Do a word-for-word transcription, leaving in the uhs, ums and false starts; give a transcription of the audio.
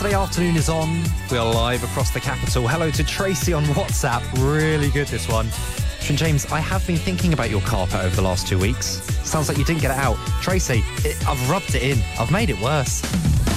Saturday afternoon is on. We are live across the capital. Hello to Tracy on WhatsApp. Really good, this one. And James, I have been thinking about your carpet over the last two weeks. Sounds like you didn't get it out. Tracy, it, I've rubbed it in. I've made it worse.